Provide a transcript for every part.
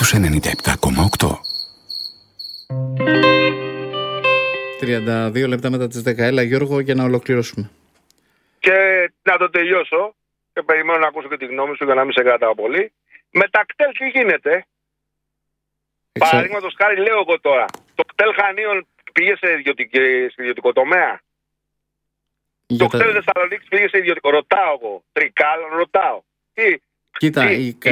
στους 97,8. 32 λεπτά μετά τις 10. Έλα Γιώργο, για να ολοκληρώσουμε. Και να το τελειώσω και περιμένω να ακούσω και τη γνώμη σου για να μην σε κρατάω πολύ. Με τα κτέλ τι γίνεται? Παραδείγματος χάρη λέω εγώ τώρα, το κτέλ Χανίων πήγε σε ιδιωτικό τομέα. Το κτέλ Θεσσαλονίκης πήγε σε ιδιωτικό. Ρωτάω εγώ. Τρικάλων ρωτάω. Κοίτα,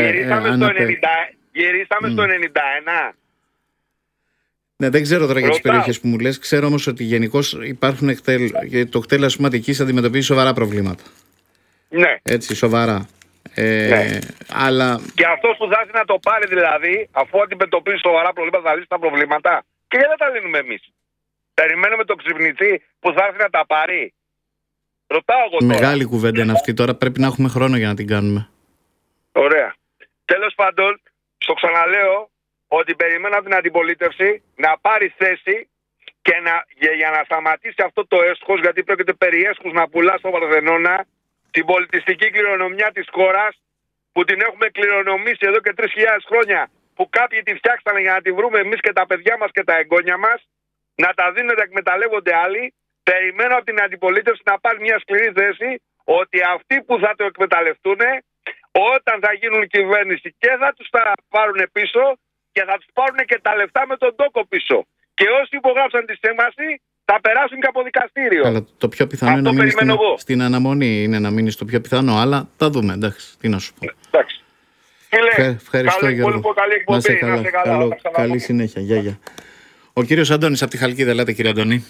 γυρίσαμε στο 91. Ναι, δεν ξέρω τώρα για τις περιοχές που μου λες. Ξέρω όμως ότι γενικώς υπάρχουν εκτέλ. Το κτέλ, ας πούμε, Αττικής αντιμετωπίζει σοβαρά προβλήματα. Ναι. Έτσι, σοβαρά. Ναι. Αλλά... Και αυτός που θα έρθει να το πάρει, δηλαδή, αφού αντιμετωπίζει σοβαρά προβλήματα, θα λύσει τα προβλήματα. Και γιατί δεν τα λύνουμε εμείς? Περιμένουμε το ξυπνητή που θα έρθει να τα πάρει. Ρωτάω εγώ τώρα. Μεγάλη κουβέντα είναι αυτή. Τώρα πρέπει να έχουμε χρόνο για να την κάνουμε. Ωραία. Τέλος πάντων, στο ξαναλέω ότι περιμένω από την αντιπολίτευση να πάρει θέση και για να σταματήσει αυτό το έσχος, γιατί πρόκειται περί έσχους να πουλά στο Παρθενώνα την πολιτιστική κληρονομιά της χώρας που την έχουμε κληρονομήσει εδώ και 3.000 χρόνια, που κάποιοι τη φτιάξανε για να τη βρούμε εμείς και τα παιδιά μας και τα εγγόνια μας, να τα δίνουν να εκμεταλλεύονται άλλοι. Περιμένω από την αντιπολίτευση να πάρει μια σκληρή θέση ότι αυτοί που θα το εκμεταλλευτούν, όταν θα γίνουν κυβέρνηση, και θα τους τα πάρουν πίσω και θα τους πάρουν και τα λεφτά με τον τόκο πίσω. Και όσοι υπογράψαν τη σύμβαση θα περάσουν και από δικαστήριο. Αλλά το πιο πιθανό είναι να μείνει στην αναμονή, είναι να μείνει το πιο πιθανό, αλλά θα δούμε, εντάξει, τι να σου πω. Εντάξει. Ευχαριστώ Γιώργο. Να σε καλά. Καλή συνέχεια. Γεια. Ο κύριος Αντώνης από τη Χαλκίδα, ελάτε κύριε Αντώνη.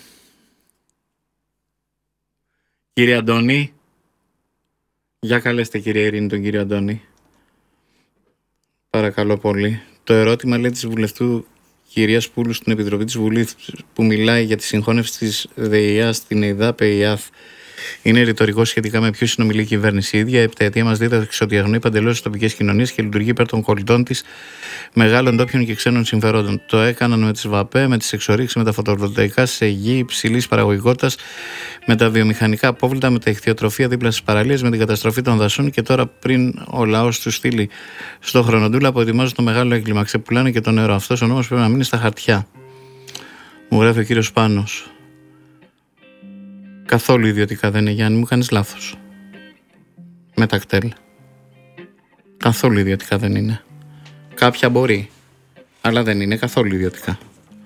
Κύριε Αντώνη. Για καλέστε κύριε Ειρήνη τον κύριο Αντώνη. Παρακαλώ πολύ. Το ερώτημα, λέει, της βουλευτού κυρίας Πούλου στην Επιτροπή της Βουλής που μιλάει για τη συγχώνευση της ΔΕΙΑ στην ΕΙΔΑΠ-ΕΙΑΘ είναι ρητορικό σχετικά με ποιο συνομιλεί η κυβέρνηση. Η ίδια επταετία μας δίδαξε ότι αγνοεί παντελώς τις τοπικές κοινωνίες και λειτουργεί υπέρ των κολλητών της μεγάλων ντόπιων και ξένων συμφερόντων. Το έκαναν με τις ΒΑΠΕ, με τις εξορίξεις, με τα φωτοβολταϊκά σε γη υψηλής παραγωγικότητας, με τα βιομηχανικά απόβλητα, με τα ηχθειοτροφία δίπλα στις παραλίες, με την καταστροφή των δασών και τώρα πριν ο λαός του στείλει στο Χρονοτούλα που ετοιμάζουν το μεγάλο έγκλημα. Ξεπουλάνε και το νερό. Αυτός ο νόμος πρέπει να μείνει στα χαρτιά. Μου γράφει ο κύριος Πάνος. Καθόλου ιδιωτικά δεν είναι, Γιάννη, μου κάνεις λάθος. Με τα κτέλ. Καθόλου ιδιωτικά δεν είναι. Κάποια μπορεί, αλλά δεν είναι καθόλου ιδιωτικά.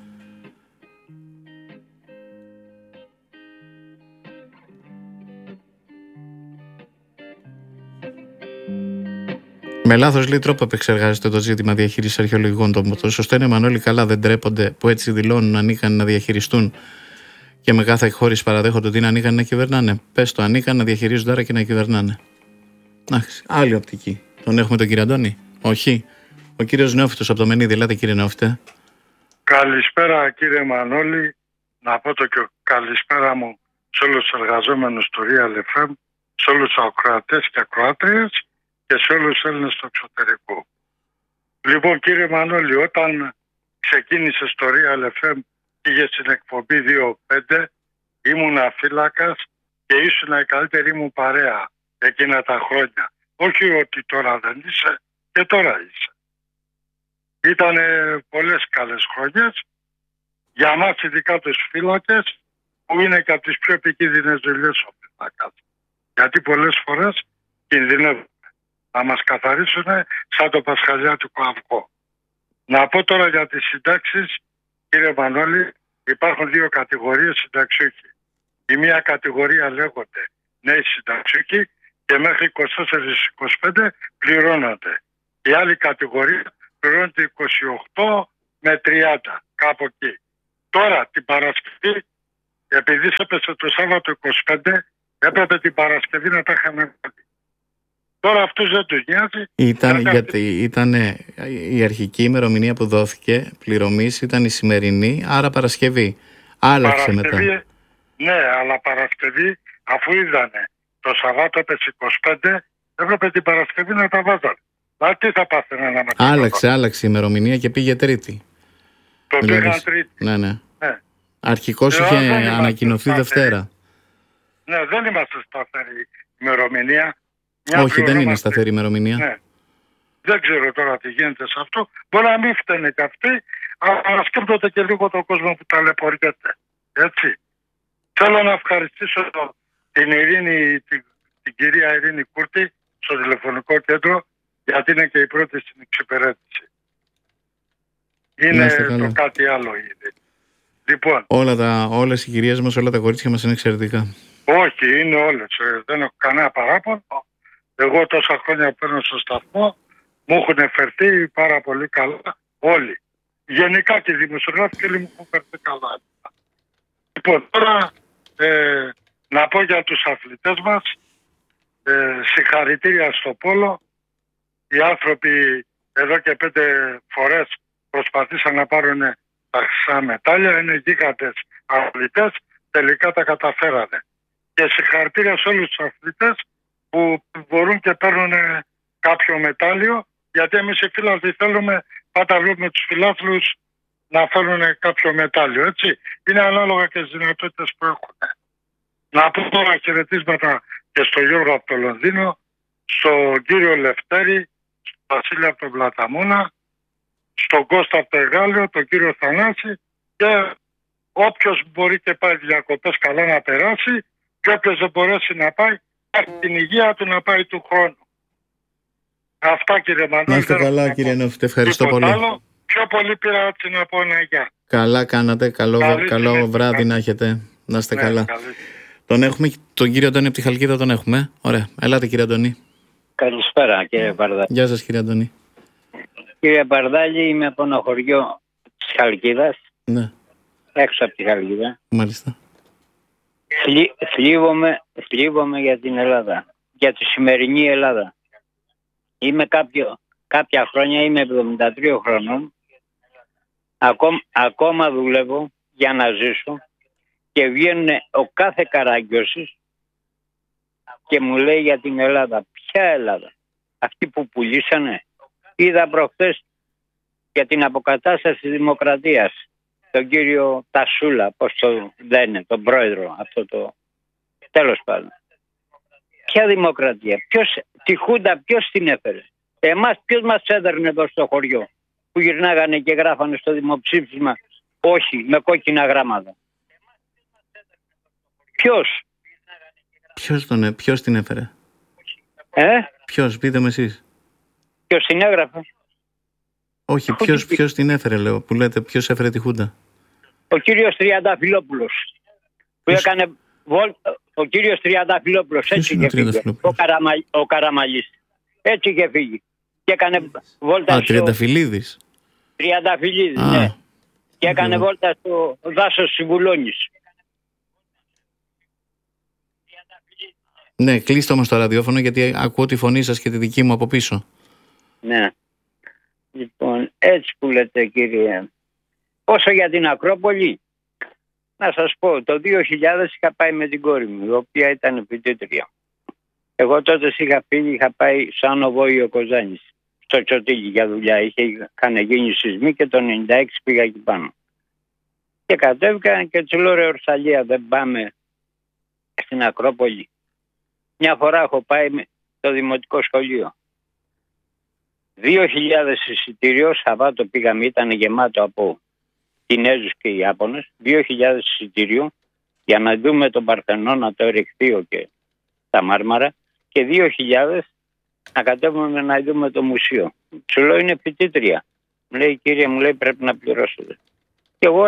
Με λάθος, λέει, τρόπο επεξεργάζεται το ζήτημα διαχείρισης αρχαιολογικών τόπων. Το σωστό είναι, Μανώλη, καλά δεν τρέπονται που έτσι δηλώνουν ανήκαν να διαχειριστούν και με κάθε εκχώρηση παραδέχονται ότι είναι ανίκαν να κυβερνάνε. Πες το, ανίκαν να διαχειρίζονται άρα και να κυβερνάνε. Εντάξει, άλλη οπτική. Τον έχουμε τον κύριο Αντώνη? Όχι. Ο κύριος Νεόφυτος από το Μενίδη. Ελάτε κύριε Νεόφυτε. Καλησπέρα κύριε Μανώλη. Να πω το και καλησπέρα μου σε όλους τους εργαζόμενους του Real FM, σε όλους τους ακροατές και ακροάτριες και σε όλους τους Έλληνες του εξωτερικού. Λοιπόν κύριε Μανώλη, όταν ξεκίνησε στο Real FM, πήγε στην εκπομπή 2.5, ήμουν φύλακας και ήσουν η καλύτερη μου παρέα εκείνα τα χρόνια. Όχι ότι τώρα δεν είσαι, και τώρα είσαι. Ήτανε πολλές καλές χρονιές για μας, ειδικά τους φύλακες, που είναι και από τις πιο επικίνδυνες δουλειές ο φύλακας. Γιατί πολλές φορές κινδυνεύουν να μας καθαρίσουν σαν το πασχαλιάτικο αυγό. Να πω τώρα για τις συντάξεις, κύριε Μανώλη, υπάρχουν δύο κατηγορίες συνταξιούχοι. Η μία κατηγορία λέγονται νέοι συνταξιούχοι και μέχρι 24-25 πληρώνονται. Η άλλη κατηγορία πληρώνεται 28 με 30, κάπου εκεί. Τώρα την Παρασκευή, επειδή έπεσε το Σάββατο 25, έπρεπε την Παρασκευή να τα είχαμε βάλει. Τώρα αυτούς δεν τους νοιάζει. Γιατί ήταν η αρχική ημερομηνία που δόθηκε πληρωμής, ήταν η σημερινή, άρα Παρασκευή. Άλλαξε μετά. Ναι, αλλά Παρασκευή, αφού είδανε το Σαββάτο έπεσε 25, έπρεπε την Παρασκευή να τα βάζανε. Μα τι θα πάθαινε να μεταφέρουν. Άλλαξε η ημερομηνία και πήγε Τρίτη. Το πήγαν Τρίτη. Ναι. Αρχικώς είχε ανακοινωθεί Δευτέρα. Ναι, δεν είμαστε σταθερή ημερομηνία. Όχι, δεν είναι σταθερή ημερομηνία. Ναι. Δεν ξέρω τώρα τι γίνεται σε αυτό. Μπορεί να μην φταίνε και αυτοί, αλλά σκέφτονται και λίγο τον κόσμο που ταλαιπωρείται. Έτσι. Θέλω να ευχαριστήσω την κυρία Ειρήνη Κούρτη στο τηλεφωνικό κέντρο, γιατί είναι και η πρώτη στην εξυπηρέτηση. Είναι το κάτι άλλο ήδη. Λοιπόν, όλες οι κυρίες μας, όλα τα κορίτσια μας είναι εξαιρετικά. Όχι, είναι όλες. Δεν έχω κανένα παράπονο. Εγώ τόσα χρόνια παίρνω στο σταθμό, μου έχουν φερθεί πάρα πολύ καλά όλοι. Γενικά και οι δημοσιογράφοι και όλοι μου έχουν φερθεί καλά. Λοιπόν, τώρα να πω για τους αθλητές μας, συγχαρητήρια στο πόλο. Οι άνθρωποι εδώ και 5 φορές προσπαθήσαν να πάρουν τα χρυσά μετάλλια, είναι γίγαντες αθλητές, τελικά τα καταφέρανε. Και συγχαρητήρια σε όλους τους αθλητές που μπορούν και παίρνουν κάποιο μετάλλιο, γιατί εμείς οι φίλαθλοι θέλουμε, πάντα βλέπουμε τους φιλάθλους να φέρουν κάποιο μετάλλιο, έτσι. Είναι ανάλογα και τις δυνατότητες που έχουν. Να πω τώρα χαιρετίσματα και στο Γιώργο από το Λονδίνο, στον κύριο Λευτέρη, στον Βασίλη από τον Πλαταμόνα, στον Κώστα από το Εγάλιο, τον κύριο Θανάση, και όποιος μπορεί και πάει διακοπές καλά να περάσει, και όποιος δεν μπορέσει να πάει, έχει την υγεία του να πάει του χρόνου. Αυτά, κύριε Μανώλη. Να είστε καλά, κύριε Νόφιτε, ευχαριστώ πολύ. Άλλο, πιο πολύ πήρα έτσι να πω ένα γεια. Καλά κάνατε, καλό βράδυ να έχετε. Να είστε καλά. Καλή. Τον έχουμε, τον κύριο Αντώνη από τη Χαλκίδα τον έχουμε. Ωραία, ελάτε κύριε Αντώνη. Καλησπέρα κύριε Μπαρδάλη. Γεια σας κύριε Αντώνη. Κύριε Μπαρδάλη, είμαι από ένα χωριό της Χαλκίδας. Ναι. Έξω από τη Χαλκίδα. Μάλιστα. Θλίβομαι για την Ελλάδα. Για τη σημερινή Ελλάδα. Είμαι κάποια χρόνια, είμαι 73 χρονών. Ακόμα δουλεύω για να ζήσω. Και βγαίνουν ο κάθε καράγκιωσης και μου λέει για την Ελλάδα. Ποια Ελλάδα? Αυτή που πουλήσανε. Είδα προχθές για την αποκατάσταση της δημοκρατίας τον κύριο Τασούλα, πώς το λένε, τον πρόεδρο, αυτό το τέλος πάντων. Ποια δημοκρατία? Τη Χούντα ποιος την έφερε? Εμάς ποιος μας έδερνε εδώ στο χωριό που γυρνάγανε και γράφανε στο δημοψήφισμα όχι με κόκκινα γράμματα? Ποιος την έφερε? Ποιος, πείτε με εσείς. Ποιος την έγραφε? Όχι, ποιος την έφερε, λέω, που λέτε, ποιος έφερε τη Χούντα? Ο κύριος Τριανταφυλόπουλος. Που έκανε ο κύριος Τριανταφυλόπουλος, έτσι είχε φύγει. Ο Καραμαλής. Έτσι είχε φύγει. Και έκανε βόλτα Τριανταφυλλίδης. Τριανταφυλλίδης, ναι. Και έκανε βόλτα στο δάσος της Βουλώνης. Ναι, κλείστε όμως το ραδιόφωνο γιατί ακούω τη φωνή σας και τη δική μου από πίσω. Ναι. Λοιπόν, έτσι που λέτε κύριε. Όσο για την Ακρόπολη, να σας πω, το 2000 είχα πάει με την κόρη μου, η οποία ήταν φοιτήτρια. Εγώ τότε είχα φύγει, είχα πάει σαν ο Βόιο Κοζάνης, στο Τσοτήλι για δουλειά. Είχαν γίνει σεισμοί και το 96 πήγα εκεί πάνω. Και κατέβηκα και του λέω, ρε Ορσαλία, δεν πάμε στην Ακρόπολη? Μια φορά έχω πάει στο δημοτικό σχολείο. 2.000 εισιτήριο, Σαββάτο πήγαμε, ήταν γεμάτο από Κινέζους και Ιάπωνες. 2.000 εισιτήριο για να δούμε τον Παρθενώνα, το Ερεχθείο και τα Μάρμαρα, και 2.000 να κατέβουμε να δούμε το μουσείο. Σου λέω, είναι φοιτήτρια. Μου λέει, κύριε, μου λέει, πρέπει να πληρώσετε. Και εγώ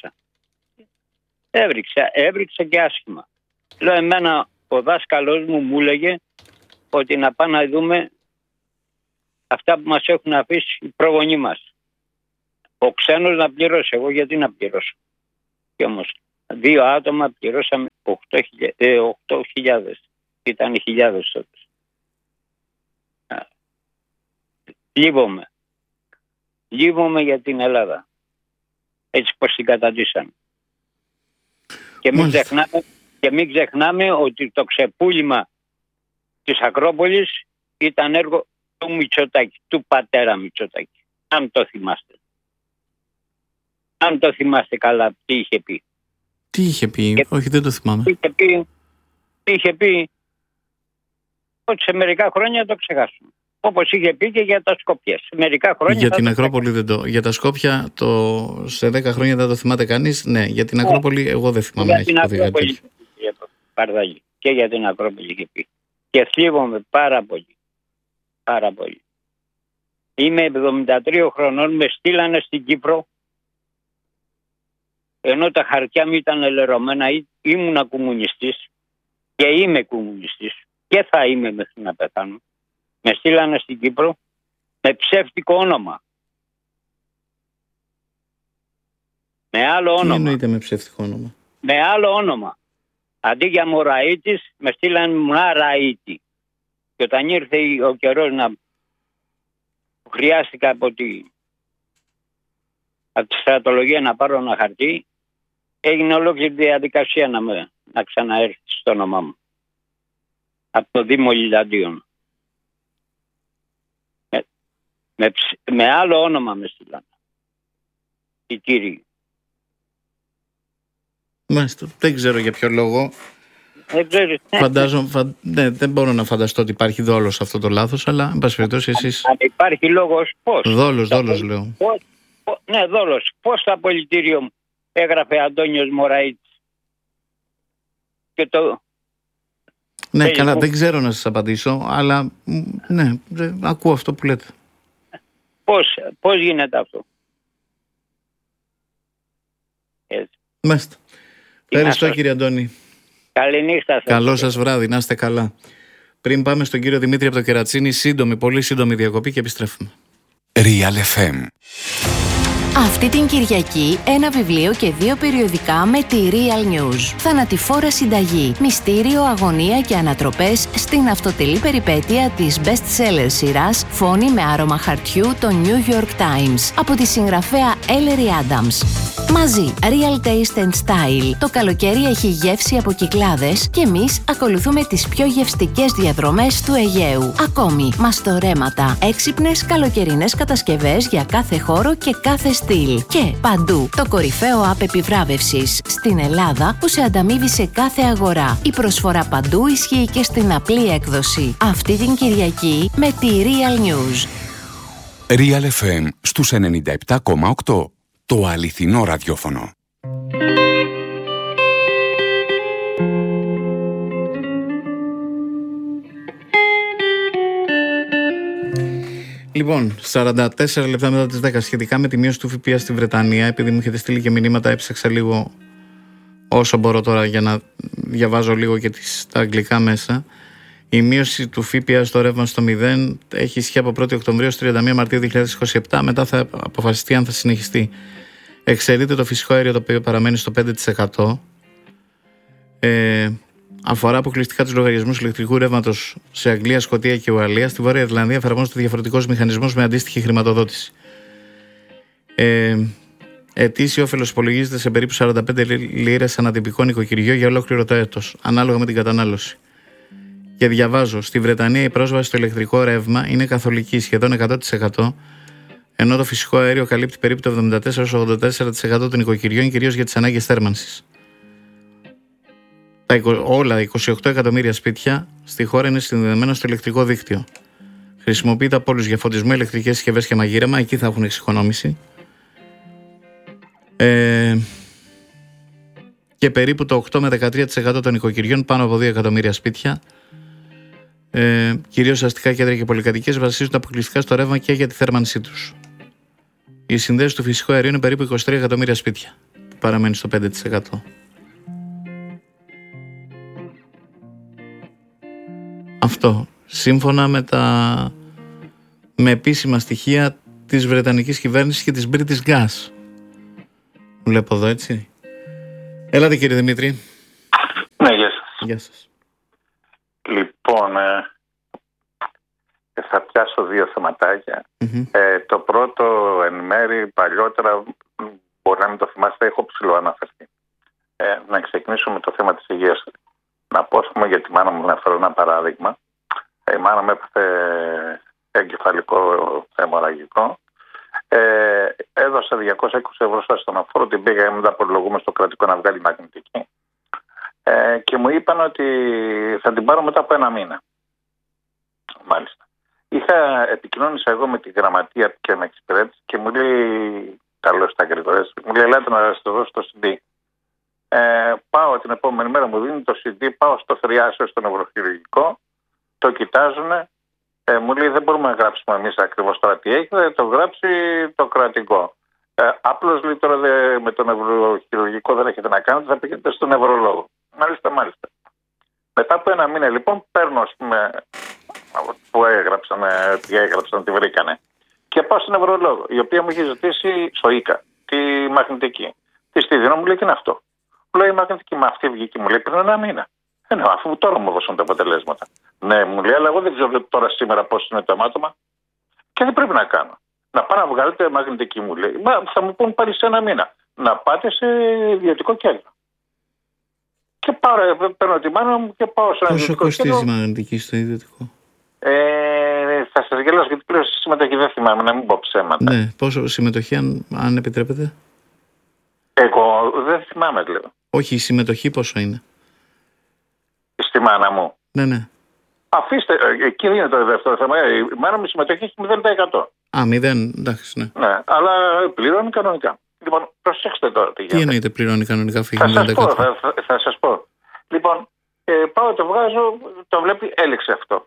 έβριξα και άσχημα. Λέω, εμένα ο δάσκαλός μου έλεγε ότι να πάμε να δούμε αυτά που μας έχουν αφήσει οι προγονείς μας. Ο ξένος να πληρώσει, εγώ γιατί να πληρώσω? Και όμως 2 άτομα πληρώσαμε 8.000. Ήταν χιλιάδες τότε. Λύβομαι για την Ελλάδα. Έτσι πως την καταντήσαμε. Και μην ξεχνάμε ότι το ξεπούλημα της Ακρόπολης ήταν έργο του Μητσοτάκη, του πατέρα Μητσοτάκη. Αν το θυμάστε. Αν το θυμάστε καλά, τι είχε πει. Τι είχε πει, όχι δεν το θυμάμαι. Είχε πει ότι σε μερικά χρόνια το ξεχάσουμε. Όπως είχε πει και για τα Σκόπια. Μερικά χρόνια. Για την Ακρόπολη δεν το. Για τα Σκόπια σε 10 χρόνια δεν το θυμάται κανείς. Ναι, για την Ακρόπολη εγώ δεν θυμάμαι να έχει πει κάτι τέτοιο. Παρδάγη. Και για την Ακρόπολη είχε πει. Και θλίβομαι πάρα πολύ. Πάρα πολύ. Είμαι 73 χρονών, με στείλανε στην Κύπρο, ενώ τα χαρτιά μου ήταν ελερωμένα. Ήμουνα κομμουνιστής και είμαι κομμουνιστής και θα είμαι μέχρι να πεθάνω. Με στείλανε στην Κύπρο με ψεύτικο όνομα. Με άλλο όνομα. Τι εννοείται με ψεύτικο όνομα? Με άλλο όνομα. Αντί για Μωραΐτης, με στείλανε Μαραΐτη. Και όταν ήρθε ο καιρός να χρειάστηκα από τη στρατολογία να πάρω ένα χαρτί, έγινε ολόκληρη διαδικασία να ξαναέρθει στο όνομά μου. Από το Δήμο Λιλαντίων. Με άλλο όνομα με στείλανε. Οι κύριοι. Μάλιστα. Δεν ξέρω για ποιο λόγο. Δεν μπορώ να φανταστώ ότι υπάρχει δόλος σε αυτό το λάθος, αλλά εν πάση περιπτώσει εσείς. Αν υπάρχει λόγος, πώς? Δόλος λέω. Ναι, δόλος. Πώς στο απολυτήριο μου έγραφε Αντώνιος Μωραΐτης? Και το. Ναι, καλά, δεν ξέρω να σας απαντήσω, αλλά ναι, ακούω αυτό που λέτε. Πώς γίνεται αυτό? Έτσι. Μάλιστα. Ευχαριστώ κύριε Αντώνη. Καληνύχτα σας. Καλό σας βράδυ, να είστε καλά. Πριν πάμε στον κύριο Δημήτρη από το Κερατσίνι, πολύ σύντομη διακοπή και επιστρέφουμε. Real FM. Αυτή την Κυριακή ένα βιβλίο και 2 περιοδικά με τη Real News. Θανατηφόρα συνταγή, μυστήριο, αγωνία και ανατροπές στην αυτοτελή περιπέτεια της best-seller σειράς Φόνη με άρωμα χαρτιού των New York Times από τη συγγραφέα Ellery Adams. Μαζί, Real Taste and Style. Το καλοκαίρι έχει γεύση από Κυκλάδες και εμείς ακολουθούμε τις πιο γευστικές διαδρομές του Αιγαίου. Ακόμη, μαστορέματα, έξυπνες καλοκαιρινές κατασκευές για κάθε χώρο και κάθε στυλ. Και παντού, το κορυφαίο app επιβράβευσης στην Ελλάδα που σε ανταμείβει σε κάθε αγορά. Η προσφορά παντού ισχύει και στην απλή έκδοση. Αυτή την Κυριακή με τη Real News. Real FM στους 97,8. Το αληθινό ραδιόφωνο. Λοιπόν, 44 λεπτά μετά τις 10 σχετικά με τη μείωση του ΦΠΑ στη Βρετανία, επειδή μου έχετε στείλει και μηνύματα, έψαξα λίγο όσο μπορώ τώρα για να διαβάζω λίγο και τα αγγλικά μέσα. Η μείωση του ΦΠΑ στο ρεύμα στο 0 έχει ισχύ από 1η Οκτωβρίου ως 31 Μαρτίου 2027. Μετά θα αποφασιστεί αν θα συνεχιστεί. Εξαιρείται το φυσικό αέριο, το οποίο παραμένει στο 5%. Αφορά αποκλειστικά τους λογαριασμούς ηλεκτρικού ρεύματος σε Αγγλία, Σκωτία και Ουαλία. Στη Βόρεια Ιρλανδία εφαρμόζεται διαφορετικός μηχανισμός με αντίστοιχη χρηματοδότηση. Ετήσιο όφελος υπολογίζεται σε περίπου 45 λίρες ανατυπικό νοικοκυριό για ολόκληρο το έτος, ανάλογα με την κατανάλωση. Και διαβάζω, στη Βρετανία η πρόσβαση στο ηλεκτρικό ρεύμα είναι καθολική, σχεδόν 100%, ενώ το φυσικό αέριο καλύπτει περίπου το 74-84% των νοικοκυριών, κυρίως για τις ανάγκες θέρμανσης. Όλα 28 εκατομμύρια σπίτια στη χώρα είναι συνδεδεμένα στο ηλεκτρικό δίκτυο. Χρησιμοποιείται από όλους για φωτισμό, ηλεκτρικές συσκευές και μαγείρεμα, εκεί θα έχουν εξοικονόμηση. Και περίπου το 8 με 13% των νοικοκυριών, πάνω από 2 εκατομμύρια σπίτια, κυρίως αστικά κέντρα και πολυκατοικίες, βασίζονται αποκλειστικά στο ρεύμα και για τη θέρμανσή τους. Οι συνδέσεις του φυσικού αερίου είναι περίπου 23 εκατομμύρια σπίτια, που παραμένει στο 5%. Αυτό, σύμφωνα με επίσημα στοιχεία της Βρετανικής κυβέρνησης και της British Gas. Βλέπω εδώ, έτσι. Έλατε κύριε Δημήτρη. Ναι, γεια σας. Γεια σας. Λοιπόν, θα πιάσω 2 θεματάκια. Το πρώτο, εν μέρη, παλιότερα, μπορεί να μην το θυμάστε, έχω ψηλό αναφερθεί. Να ξεκινήσω με το θέμα της υγείας. Να πω, πούμε, για τη μάνα μου, να φέρω ένα παράδειγμα. Η μάνα μου έπαθε εγκεφαλικό αιμορραγικό. Έδωσα 220 ευρώ στο ασθενοφόρο, την πήγα μετά απολογούμε στο κρατικό να βγάλει μαγνητική. Και μου είπαν ότι θα την πάρω μετά από 1 μήνα. Μάλιστα. Είχα επικοινώνησα εγώ με τη γραμματεία και με εξυπηρέτηση και μου λέει, καλώς τα γρήγορες, μου λέει, ελάτε να σας το δώσω το CD. Πάω την επόμενη μέρα, μου δίνει το CD, πάω στο θριάσιο, στο νευροχειρουργικό, το κοιτάζουνε, μου λέει, δεν μπορούμε να γράψουμε εμείς ακριβώς τώρα τι έχει, θα το γράψει το κρατικό. Απλώς λέει τώρα με το νευροχειρουργικό δεν έχετε να κάνετε, θα πηγαίνετε στον νευρολόγο. Μάλιστα. Μετά από ένα μήνα λοιπόν παίρνω, ας πούμε, που έγραψαν, τη βρήκανε. Και πάω στον νευρολόγο, η οποία μου είχε ζητήσει στο ΙΚΑ, τη μαγνητική. Τη στη δίνω, μου λέει, και είναι αυτό. Μου λέει, η μαγνητική, μα αυτή βγήκε, μου λέει, πριν ένα μήνα. Ναι, αφού τώρα μου έδωσαν τα αποτελέσματα. Ναι, μου λέει, αλλά εγώ δεν ξέρω τώρα σήμερα πώς είναι το αιμάτωμα. Και δεν πρέπει να κάνω. Να πάω να βγάλετε μαγνητική, μου λέει. Μα θα μου πούν πάλι σε ένα μήνα. Να πάτε σε ιδιωτικό κέντρο. Και παίρνω τη μάνα μου και πάω σε ένα ιδιωτικό κέντρο. Πόσο κοστίζει η μαγνητική στο ιδιωτικό? Θα σας γελάσω γιατί πλήρωσε συμμετοχή, δεν θυμάμαι, να μην πω ψέματα. Ναι, πόσο συμμετοχή, αν επιτρέπετε? Εγώ δεν θυμάμαι, λέω. Όχι, η συμμετοχή πόσο είναι? Στη μάνα μου. Ναι. Αφήστε, εκεί είναι το δεύτερο θέμα. Η μάνα μου συμμετοχή έχει 0%. 0, εντάξει, ναι. Ναι, αλλά πληρώνει κανονικά. Λοιπόν, προσέξτε τώρα τι γίνεται. Τι εννοείται πληρώνει κανονικά, φύγει 0%? Θα σας πω. Λοιπόν, πάω, το βγάζω, το βλέπει, έλεξε αυτό.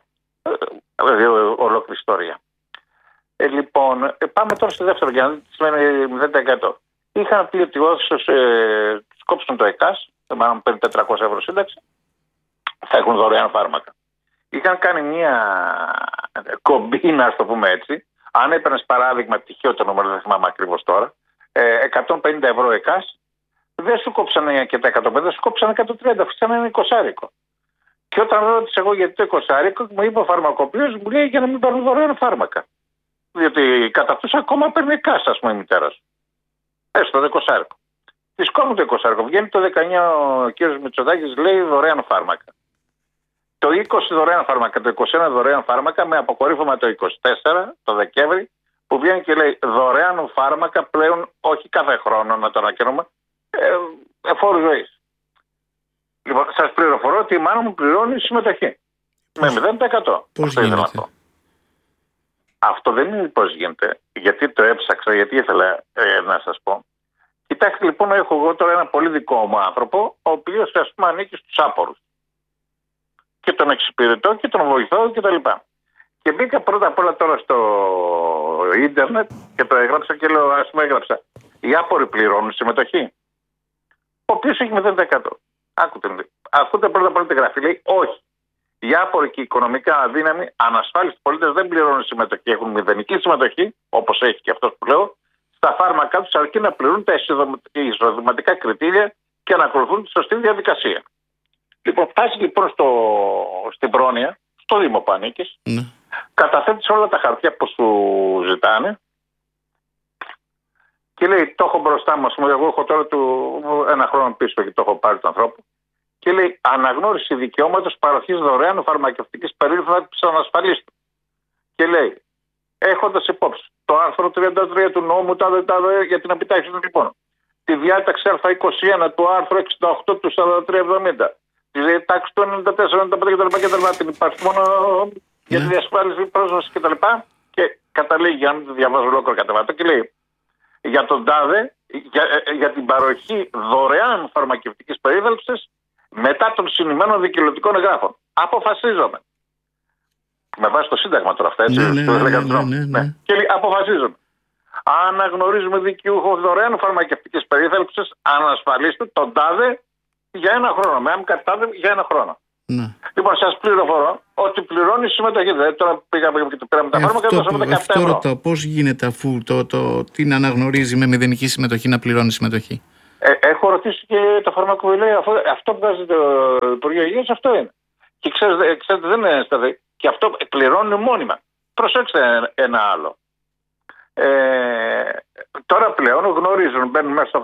Ολόκληρη ιστορία. Λοιπόν, πάμε τώρα στο δεύτερο για να δείτε τι σημαίνει 0%. Είχαν πει ότι όσους τους κόψουν το ΕΚΑΣ, μάλλον παίρνει 400 ευρώ σύνταξη, θα έχουν δωρεάν φάρμακα. Είχαν κάνει μια κομπίνα, α το πούμε έτσι. Αν έπαιρνες παράδειγμα, τυχαίο το νούμερο, δεν θυμάμαι ακριβώς τώρα, 150 ευρώ ΕΚΑΣ, δεν σου κόψανε και τα 150, σου κόψανε 130, αφήσανε ένα 20άρικο. Και όταν ρώτησα εγώ γιατί το 20άρικο, μου είπε ο φαρμακοποιός, μου λέει για να μην παίρνουν δωρεάν φάρμακα. Διότι κατά αυτούς ακόμα παίρνει ΕΚΑΣ, ας πούμε, η μητέρα σου. Έστω το 20άρικο. Τη κόβουν το 20άρικο. Βγαίνει το 19 ο κ. Μητσοτάκης, λέει δωρεάν φάρμακα. Το 20 δωρεάν φάρμακα, το 21 δωρεάν φάρμακα, με αποκορύφωμα το 24, το Δεκέμβρη, που βγαίνει και λέει δωρεάν φάρμακα πλέον, όχι κάθε χρόνο να το ανακοινούμε, εφόρου ζωής. Λοιπόν, σας πληροφορώ ότι η μάνα μου πληρώνει συμμετοχή. Με 0%. Πώς γίνεται? Αυτό δεν είναι πώς γίνεται. Γιατί το έψαξα, γιατί ήθελα να σας πω. Κοιτάξτε λοιπόν, έχω εγώ τώρα ένα πολύ δικό μου άνθρωπο, ο οποίος ας πούμε ανήκει στους άπορους. Και τον εξυπηρετώ και τον βοηθώ κτλ. Και μπήκα πρώτα απ' όλα τώρα στο ίντερνετ και το έγραψα και λέω, ας πούμε έγραψα, οι άποροι πληρώνουν συμμετοχή. Ο οποίος έχει 0%. Ακούτε πρώτα απ' όλα τη γραφή, λέει όχι. Οι άποροι και οι οικονομικά αδύναμοι, ανασφάλιστοι πολίτες δεν πληρώνουν συμμετοχή. Έχουν μηδενική συμμετοχή, όπως έχει και αυτός που λέω, στα φάρμακά τους, αρκεί να πληρούν τα εισοδηματικά κριτήρια και να ακολουθούν τη σωστή διαδικασία. Λοιπόν, φτάσει λοιπόν στην πρόνοια, στο Δήμο που ανήκεις, καταθέτεις όλα τα χαρτιά που σου ζητάνε και λέει, το έχω μπροστά μου, εγώ έχω τώρα ένα χρόνο πίσω και το έχω πάρει του ανθρώπου. Και λέει αναγνώριση δικαιώματος παροχής δωρεάν φαρμακευτικής περίθαλψης ανασφαλίστου. Και λέει, έχοντας υπόψη το άρθρο 33 του νόμου για την επιτάχυνση των λοιπόν, τη διάταξη Α21 του άρθρου 68 του 4370, τη διάταξη του 94, 95 κτλ. Την υπάρχει μόνο για τη διασφάλιση πρόσβαση κτλ. Και καταλήγει, για να μην το διαβάζω ολόκληρο κατεβατό, και λέει για τον ΤΑΔΕ, για την παροχή δωρεάν φαρμακευτικής περίθαλψης μετά των συνημμένων δικαιολογικών εγγράφων. Αποφασίζομαι. Με βάση το Σύνταγμα τώρα αυτά, έτσι. Ναι. Και λέει, αποφασίζομαι. Αναγνωρίζουμε δικαιούχο δωρεάν φαρμακευτικής περίθαλψης ανασφαλίστου τον ΤΑΔΕ για ένα χρόνο. Με άμυκα ΤΑΔΕ για ένα χρόνο. Ναι. Λοιπόν, σας πληροφορώ ότι πληρώνει συμμετοχή. Δηλαδή, τώρα πήγαμε και το πήραμε τα φάρμακα και δώσαμε 17 ευρώ. Αυτό ρωτάω, πώς γίνεται αφού την αναγνωρίζει με μηδενική συμμετοχή να πληρώνει συμμετοχή? Έχω ρωτήσει και το φαρμακοβουλίο, αυτό που βγάζει το Υπουργείο Υγείας, αυτό είναι. Και ξέρετε, δεν είναι σταθερή. Και αυτό πληρώνει μόνιμα. Προσέξτε ένα άλλο. Τώρα πλέον γνωρίζουν, μπαίνουν μέσα στο